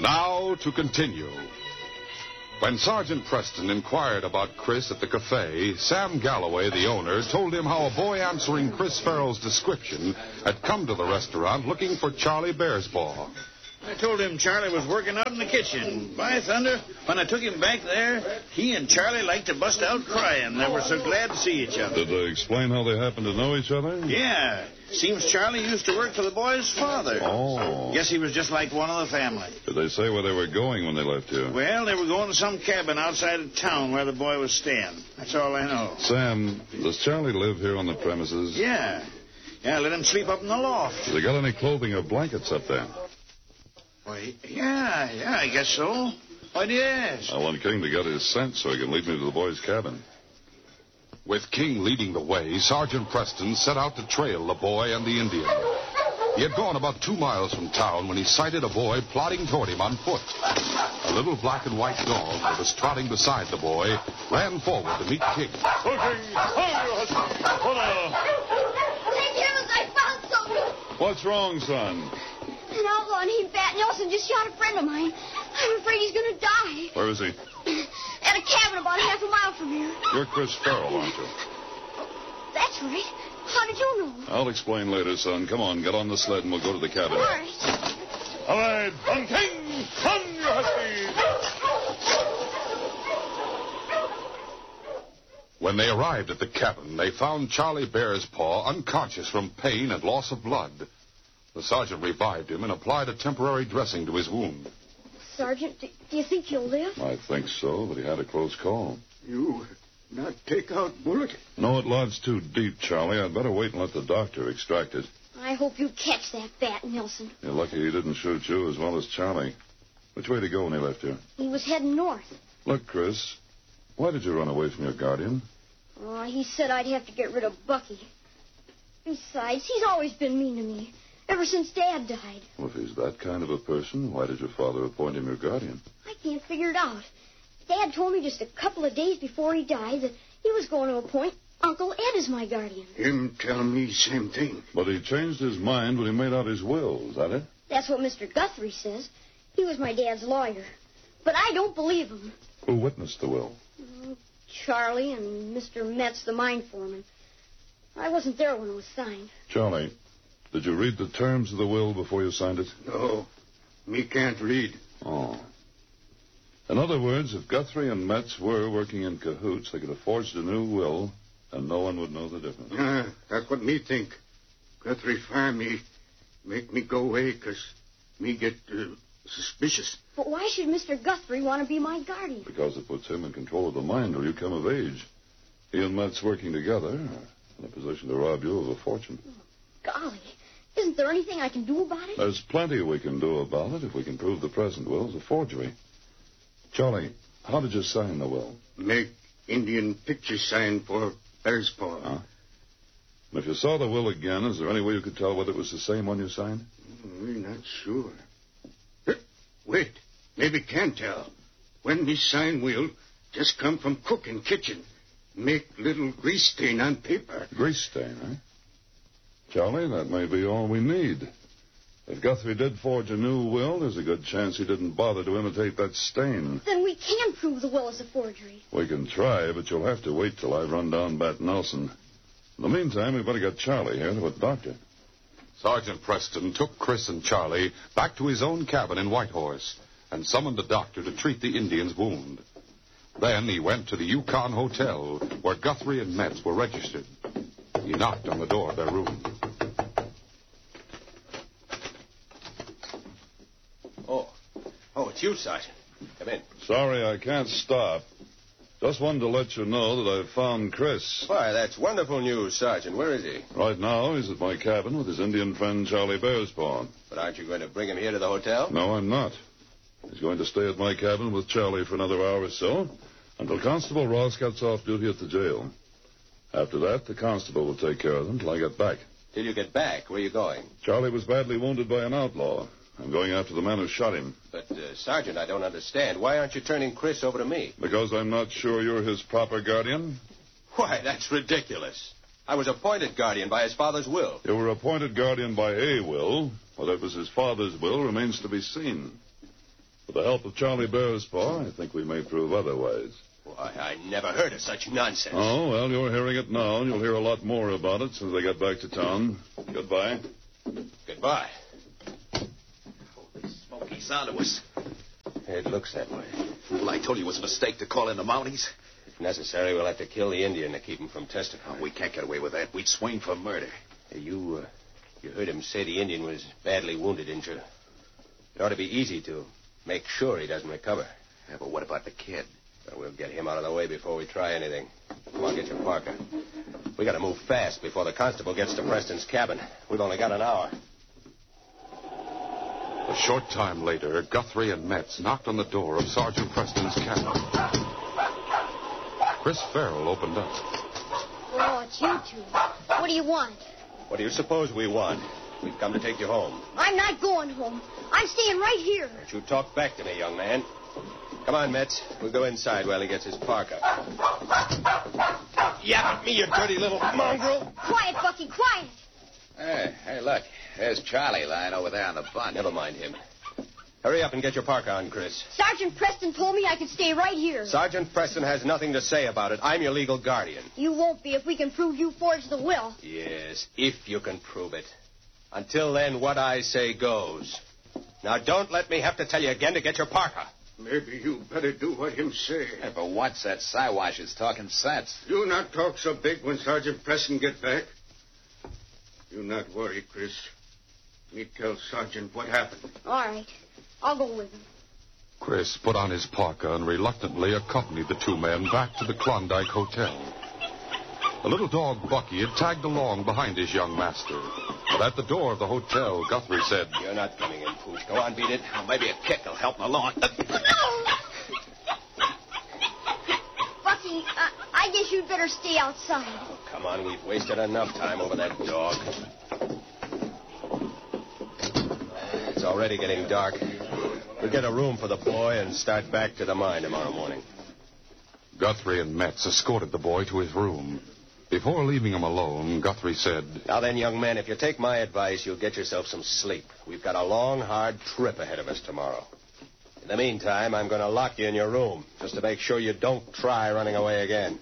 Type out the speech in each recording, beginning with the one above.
Now to continue. When Sergeant Preston inquired about Chris at the cafe, Sam Galloway, the owner, told him how a boy answering Chris Farrell's description had come to the restaurant looking for Charlie Bearspaw. I told him Charlie was working out in the kitchen. By thunder, when I took him back there, he and Charlie liked to bust out crying. They were so glad to see each other. Did they explain how they happened to know each other? Yeah. Seems Charlie used to work for the boy's father. Oh. Guess he was just like one of the family. Did they say where they were going when they left you? Well, they were going to some cabin outside of town where the boy was staying. That's all I know. Sam, does Charlie live here on the premises? Yeah. Yeah, let him sleep up in the loft. Has he got any clothing or blankets up there? Why, yeah, I guess so. Why do you ask? I want King to get his scent so he can lead me to the boy's cabin. With King leading the way, Sergeant Preston set out to trail the boy and the Indian. He had gone about 2 miles from town when he sighted a boy plodding toward him on foot. A little black and white dog that was trotting beside the boy ran forward to meet King. Hey, Killers, I found something. What's wrong, son? An outlaw named Bat Nelson just shot a friend of mine. I'm afraid he's going to die. Where is he? At a cabin about half a mile from here. You're Chris Farrell, aren't you? That's right. How did you know? I'll explain later, son. Come on, get on the sled and we'll go to the cabin. All right. All right, on King! On your huskies! When they arrived at the cabin, they found Charlie Bearspaw unconscious from pain and loss of blood. The sergeant revived him and applied a temporary dressing to his wound. Sergeant, do you think he'll live? I think so, but he had a close call. You not take out bullet? No, it lodged too deep, Charlie. I'd better wait and let the doctor extract it. I hope you catch that Bat Nelson. You're lucky he didn't shoot you as well as Charlie. Which way did he go when he left you? He was heading north. Look, Chris, why did you run away from your guardian? Oh, he said I'd have to get rid of Bucky. Besides, he's always been mean to me. Ever since Dad died. Well, if he's that kind of a person, why did your father appoint him your guardian? I can't figure it out. Dad told me just a couple of days before he died that he was going to appoint Uncle Ed as my guardian. Him tell me same thing. But he changed his mind when he made out his will. Is that it? That's what Mr. Guthrie says. He was my dad's lawyer. But I don't believe him. Who witnessed the will? Charlie and Mr. Metz, the mine foreman. I wasn't there when it was signed. Charlie, did you read the terms of the will before you signed it? No, me can't read. Oh. In other words, if Guthrie and Metz were working in cahoots, they could have forged a new will, and no one would know the difference. That's what me think. Guthrie fire me, make me go away, 'cause me get suspicious. But why should Mr. Guthrie want to be my guardian? Because it puts him in control of the mine till you come of age. He and Metz working together are in a position to rob you of a fortune. Golly, isn't there anything I can do about it? There's plenty we can do about it if we can prove the present will is a forgery. Charlie, how did you sign the will? Make Indian picture sign for Bearspaw. Huh? And if you saw the will again, is there any way you could tell whether it was the same one you signed? We're not sure. Wait, maybe can tell. When me sign will, just come from cooking kitchen. Make little grease stain on paper. Grease stain, eh? Charlie, that may be all we need. If Guthrie did forge a new will, there's a good chance he didn't bother to imitate that stain. Then we can prove the will is a forgery. We can try, but you'll have to wait till I run down Bat Nelson. In the meantime, we better get Charlie here to a doctor. Sergeant Preston took Chris and Charlie back to his own cabin in Whitehorse and summoned a doctor to treat the Indian's wound. Then he went to the Yukon Hotel, where Guthrie and Metz were registered. He knocked on the door of their room. Oh, it's you, Sergeant. Come in. Sorry, I can't stop. Just wanted to let you know that I've found Chris. Why, that's wonderful news, Sergeant. Where is he? Right now, he's at my cabin with his Indian friend, Charlie Bearspaw. But aren't you going to bring him here to the hotel? No, I'm not. He's going to stay at my cabin with Charlie for another hour or so until Constable Ross gets off duty at the jail. After that, the constable will take care of them till I get back. Till you get back? Where are you going? Charlie was badly wounded by an outlaw. I'm going after the man who shot him. But, Sergeant, I don't understand. Why aren't you turning Chris over to me? Because I'm not sure you're his proper guardian. Why, that's ridiculous. I was appointed guardian by his father's will. You were appointed guardian by a will. Whether it was his father's will remains to be seen. With the help of Charlie Bearspaw, I think we may prove otherwise. Why, I never heard of such nonsense. Oh, well, you're hearing it now, and you'll hear a lot more about it since I get back to town. Goodbye. Goodbye. Holy smoke, he's onto us. It looks that way. Fool, I told you it was a mistake to call in the Mounties. If necessary, we'll have to kill the Indian to keep him from testifying. Oh, we can't get away with that. We'd swing for murder. Hey, you heard him say the Indian was badly wounded, didn't you? It ought to be easy to make sure he doesn't recover. Yeah, but what about the kid? Well, we'll get him out of the way before we try anything. Come on, get your parka. We got to move fast before the constable gets to Preston's cabin. We've only got an hour. A short time later, Guthrie and Metz knocked on the door of Sergeant Preston's cabin. Chris Farrell opened up. Oh, it's you two. What do you want? What do you suppose we want? We've come to take you home. I'm not going home. I'm staying right here. Don't you talk back to me, young man. Come on, Metz. We'll go inside while he gets his parka. Yap at me, you dirty little mongrel. Quiet, Bucky, quiet. Hey, look. There's Charlie lying over there on the bunk. Never mind him. Hurry up and get your parka on, Chris. Sergeant Preston told me I could stay right here. Sergeant Preston has nothing to say about it. I'm your legal guardian. You won't be if we can prove you forged the will. Yes, if you can prove it. Until then, what I say goes. Now, don't let me have to tell you again to get your parka. Maybe you better do what him say. Hey, but once that Siwash is talking sense. You not talk so big when Sergeant Preston get back. You not worry, Chris. Me tell Sergeant what happened. All right. I'll go with him. Chris put on his parka and reluctantly accompanied the two men back to the Klondike Hotel. The little dog, Bucky, had tagged along behind his young master. But at the door of the hotel, Guthrie said, You're not coming in, Pooch. Go on, beat it. Well, maybe a kick will help him along. Bucky, I guess you'd better stay outside. Oh, come on, we've wasted enough time over that dog. It's already getting dark. We'll get a room for the boy and start back to the mine tomorrow morning. Guthrie and Metz escorted the boy to his room. Before leaving him alone, Guthrie said, Now then, young man, if you take my advice, you'll get yourself some sleep. We've got a long, hard trip ahead of us tomorrow. In the meantime, I'm going to lock you in your room, just to make sure you don't try running away again.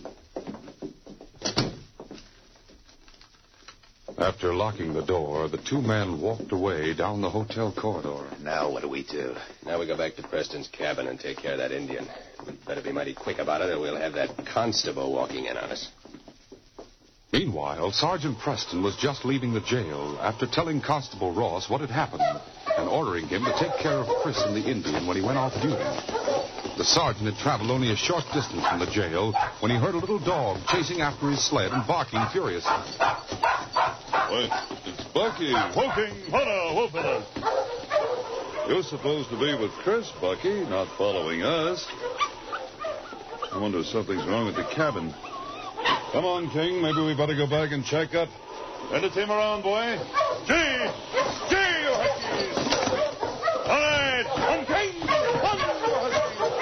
After locking the door, the two men walked away down the hotel corridor. Now what do we do? Now we go back to Preston's cabin and take care of that Indian. We'd better be mighty quick about it, or we'll have that constable walking in on us. Meanwhile, Sergeant Preston was just leaving the jail after telling Constable Ross what had happened and ordering him to take care of Chris and the Indian when he went off duty. The sergeant had traveled only a short distance from the jail when he heard a little dog chasing after his sled and barking furiously. Wait, it's Bucky. Whooping, hunter, whooping. You're supposed to be with Chris, Bucky, not following us. I wonder if something's wrong at the cabin. Come on, King. Maybe we better go back and check up. Send a team around, boy. Gee! Gee, you huskies! All right! On, King! On, you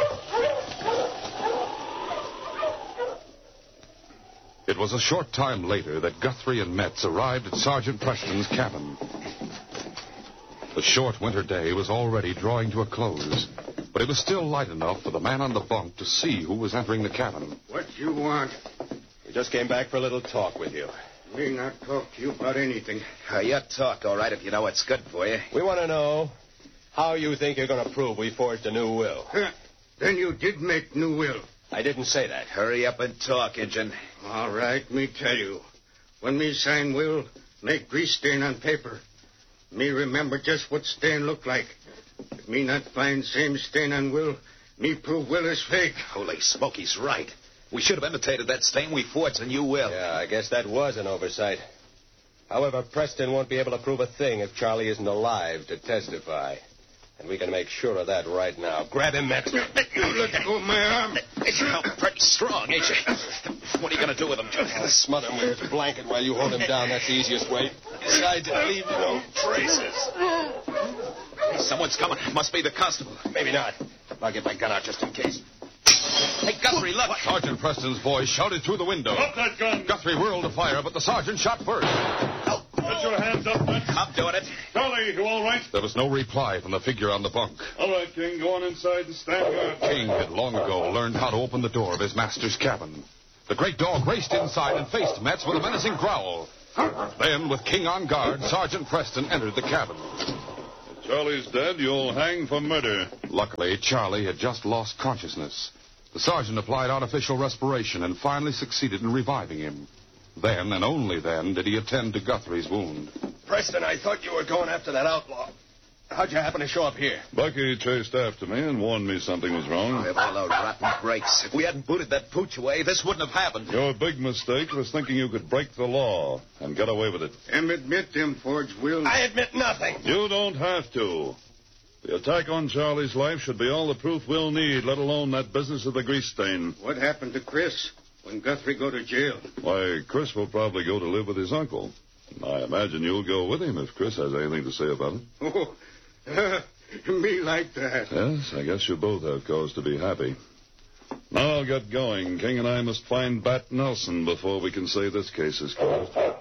huskies! It was a short time later that Guthrie and Metz arrived at Sergeant Preston's cabin. The short winter day was already drawing to a close, but it was still light enough for the man on the bunk to see who was entering the cabin. What you want? We just came back for a little talk with you. Me not talk to you about anything. You talk, all right, if you know what's good for you. We want to know how you think you're going to prove we forged a new will. Then you did make new will. I didn't say that. Hurry up and talk, Injun. All right, me tell you. When me sign will, make grease stain on paper. Me remember just what stain look like. If me not find same stain on will, me prove will is fake. Holy smoke, he's right. We should have imitated that stain we forged, and you will. Yeah, I guess that was an oversight. However, Preston won't be able to prove a thing if Charlie isn't alive to testify. And we can make sure of that right now. Grab him, Metz. Let go of my arm. You're pretty strong, ain't you? What are you going to do with him? Smother him with his blanket while you hold him down. That's the easiest way. Besides, it'll leave no traces. Hey, someone's coming. Must be the constable. Maybe not. I'll get my gun out just in case. Hey, Guthrie, look. Sergeant Preston's voice shouted through the window. Drop that gun. Guthrie whirled to fire, but the sergeant shot first. Oh, Get your hands up, men. I'm doing it. Charlie, you all right? There was no reply from the figure on the bunk. All right, King. Go on inside and stand guard. King had long ago learned how to open the door of his master's cabin. The great dog raced inside and faced Metz with a menacing growl. Then, with King on guard, Sergeant Preston entered the cabin. If Charlie's dead, you'll hang for murder. Luckily, Charlie had just lost consciousness. The sergeant applied artificial respiration and finally succeeded in reviving him. Then, and only then, did he attend to Guthrie's wound. Preston, I thought you were going after that outlaw. How'd you happen to show up here? Bucky chased after me and warned me something was wrong. With all those rotten brakes. If we hadn't booted that pooch away, this wouldn't have happened. Your big mistake was thinking you could break the law and get away with it. Admit them, Forge, Will. I admit nothing. You don't have to. The attack on Charlie's life should be all the proof we'll need, let alone that business of the grease stain. What happened to Chris when Guthrie go to jail? Why, Chris will probably go to live with his uncle. I imagine you'll go with him if Chris has anything to say about it. Oh, me like that. Yes, I guess you both have cause to be happy. Now I'll get going. King and I must find Bat Nelson before we can say this case is closed.